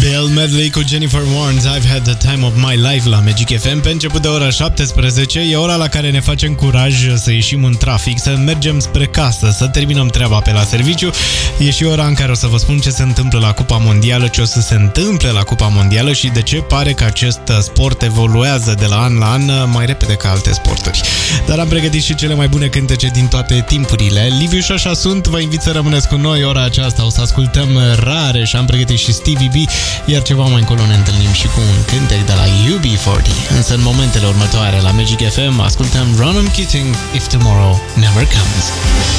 Bell Medley cu Jennifer Warnes, I've had the time of my life la Magic FM. Pe început de ora 17, e ora la care ne facem curaj să ieșim în trafic, să mergem spre casă, să terminăm treaba pe la serviciu. E și ora în care o să vă spun ce se întâmplă la Cupa Mondială, ce o să se întâmple la Cupa Mondială și de ce pare că acest sport evoluează de la an la an mai repede ca alte sporturi. Dar am pregătit și cele mai bune cântece din toate timpurile. Liviu și așa sunt, vă invit să rămâneți cu noi ora aceasta, o să ascultăm Rare și am pregătit și Stevie B, iar ceva mai încolo ne întâlnim și cu un cântec de la UB40. Însă în momentele următoare la Magic FM ascultăm Ronan Keating, If Tomorrow Never Comes.